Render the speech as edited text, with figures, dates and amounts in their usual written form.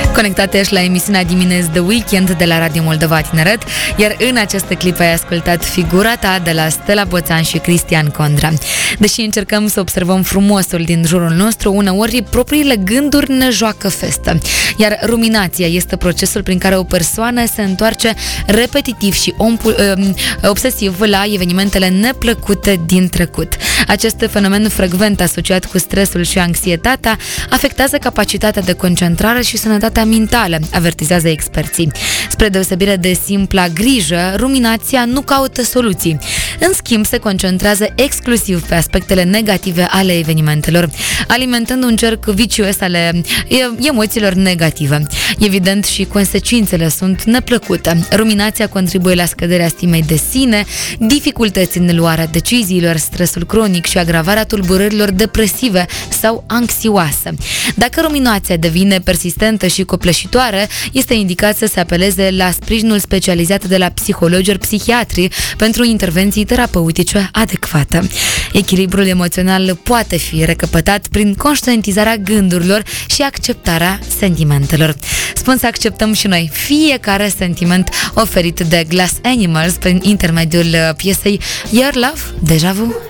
Conectate ești la emisiunea Dimineți The Weekend de la Radio Moldova Tineret, iar în această clipă ai ascultat Figura ta de la Stella Boțan și Cristian Condra. Deși încercăm să observăm frumosul din jurul nostru, uneori propriile gânduri ne joacă festă. Iar ruminația este procesul prin care o persoană se întoarce repetitiv și obsesiv la evenimentele neplăcute din trecut. Acest fenomen frecvent asociat cu stresul și anxietatea afectează capacitatea de concentrare și sănătatea mentală, avertizează experții. Spre deosebire de simpla grijă, ruminația nu caută soluții. În schimb, se concentrează exclusiv pe aspectele negative ale evenimentelor, alimentând un cerc vicios ale emoțiilor negative. Evident, și consecințele sunt neplăcute. Ruminația contribuie la scăderea stimei de sine, dificultăți în luarea deciziilor, stresul cronic și agravarea tulburărilor depresive sau anxioase. Dacă ruminația devine persistentă și copleșitoare, este indicat să se apeleze la sprijinul specializat de la psihologi ori psihiatri pentru intervenții terapeutice adecvate. Echilibrul emoțional poate fi recăpătat prin conștientizarea gândurilor și acceptarea sentimentelor. Spun să acceptăm și noi fiecare sentiment oferit de Glass Animals prin intermediul piesei Your Love, Deja Vu.